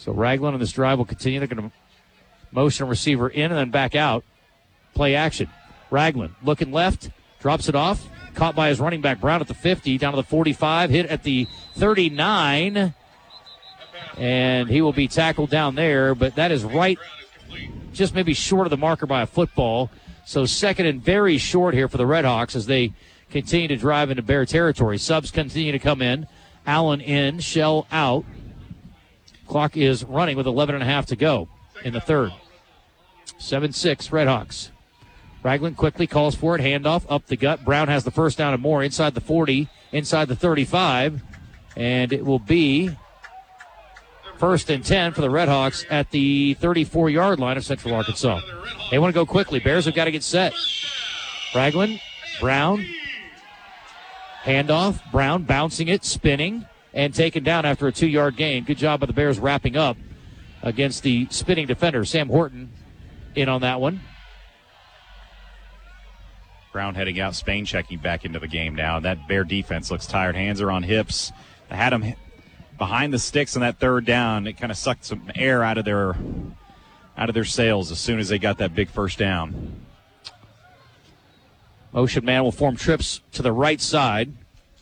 So Ragland on this drive will continue. They're going to motion a receiver in and then back out. Play action. Ragland looking left, drops it off. Caught by his running back, Brown, at the 50, down to the 45, hit at the 39. And he will be tackled down there, but that is right, just maybe short of the marker by a football. So second and very short here for the Redhawks as they continue to drive into Bear territory. Subs continue to come in. Allen in, Shell out. Clock is running with 11.5 to go in the third. 7-6 Redhawks. Ragland quickly calls for it. Handoff up the gut. Brown has the first down and more inside the 40, inside the 35. And it will be first and 10 for the Redhawks at the 34-yard line of Central Arkansas. They want to go quickly. Bears have got to get set. Ragland, Brown. Handoff. Brown bouncing it, spinning, and taken down after a 2-yard gain. Good job by the Bears wrapping up against the spinning defender. Sam Horton in on that one. Brown heading out, Spain checking back into the game now. That Bear defense looks tired. Hands are on hips. They had them behind the sticks on that third down. It kind of sucked some air out of their sails as soon as they got that big first down. Motion man will form trips to the right side.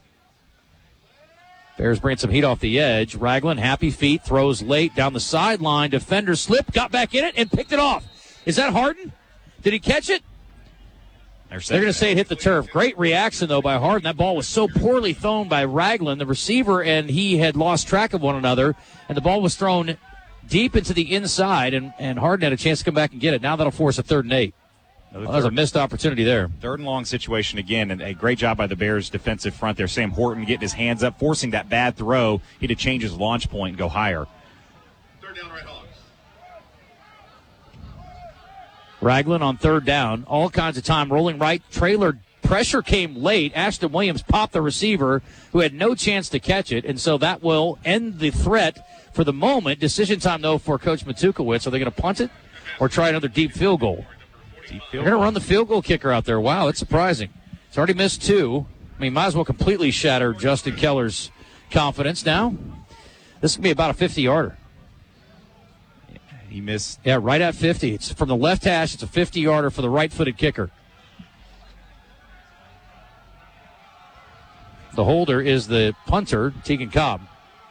Bears bring some heat off the edge. Ragland, happy feet, throws late down the sideline. Defender slipped, got back in it, and picked it off. Is that Harden? Did he catch it? They're going to say it hit the turf. Great reaction, though, by Harden. That ball was so poorly thrown by Ragland. The receiver and he had lost track of one another, and the ball was thrown deep into the inside, and Harden had a chance to come back and get it. Now that'll force a 3rd and 8. That was a missed opportunity there. 3rd and long situation again, and a great job by the Bears' defensive front there. Sam Horton getting his hands up, forcing that bad throw. He had to change his launch point and go higher. 3rd down, right Hawks. Ragland on 3rd down. All kinds of time rolling right. Trailer pressure came late. Ashton Williams popped the receiver who had no chance to catch it, and so that will end the threat for the moment. Decision time, though, for Coach Matukowicz. Are they going to punt it or try another deep field goal? They're going to run the field goal kicker out there. Wow, that's surprising. It's already missed 2. I mean, might as well completely shatter Justin Keller's confidence now. This could be about a 50-yarder. He missed. Yeah, right at 50. It's from the left hash. It's a 50-yarder for the right-footed kicker. The holder is the punter, Tegan Cobb.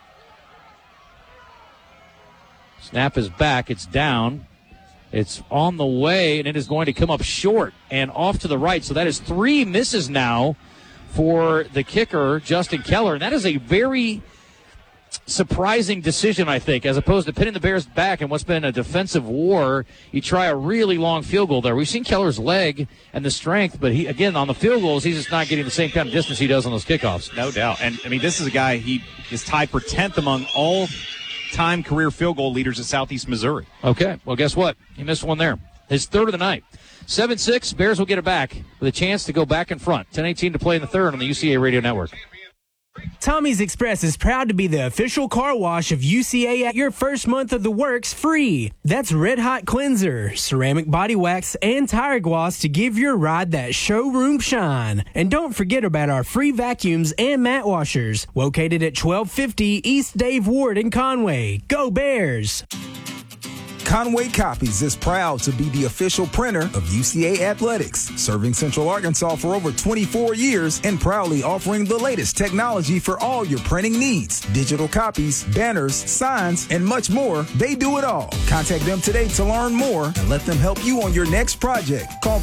Snap is back. It's down. It's on the way, and it is going to come up short and off to the right. So that is 3 misses now for the kicker, Justin Keller. And that is a very surprising decision, I think, as opposed to pinning the Bears back in what's been a defensive war. You try a really long field goal there. We've seen Keller's leg and the strength, but he, again, on the field goals, he's just not getting the same kind of distance he does on those kickoffs. No doubt. And, I mean, this is a guy, he is tied for 10th among all-time career field goal leaders at Southeast Missouri. Okay, well, guess what? He missed one there. His 3rd of the night. 7-6, Bears will get it back with a chance to go back in front. 10-18 to play in the 3rd on the UCA Radio Network. Tommy's Express is proud to be the official car wash of UCA at your first month of the works free. That's Red Hot Cleanser, ceramic body wax, and tire gloss to give your ride that showroom shine. And don't forget about our free vacuums and mat washers, located at 1250 East Dave Ward in Conway. Go Bears! Conway Copies is proud to be the official printer of UCA Athletics, serving Central Arkansas for over 24 years and proudly offering the latest technology for all your printing needs. Digital copies, banners, signs, and much more. They do it all. Contact them today to learn more and let them help you on your next project. Call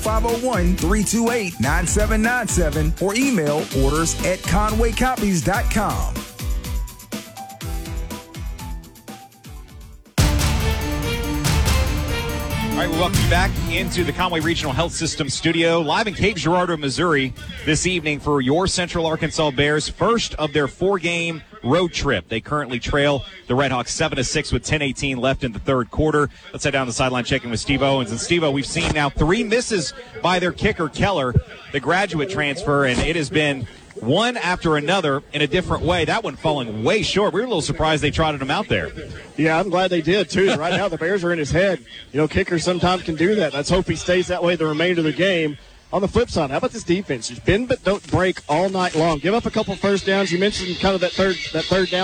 501-328-9797 or email orders@conwaycopies.com. All right, we welcome you back into the Conway Regional Health System studio, live in Cape Girardeau, Missouri, this evening for your Central Arkansas Bears' first of their 4-game road trip. They currently trail the Redhawks 7-6 with 10:18 left in the 3rd quarter. Let's head down the sideline checking with Steve Owens. And Steve, we've seen now 3 misses by their kicker, Keller, the graduate transfer, and it has been one after another in a different way. That one falling way short. We were a little surprised they trotted him out there. Yeah, I'm glad they did, too. Right now the Bears are in his head. You know, kickers sometimes can do that. Let's hope he stays that way the remainder of the game. On the flip side, how about this defense? Just bend but don't break all night long. Give up a couple first downs. You mentioned kind of that third down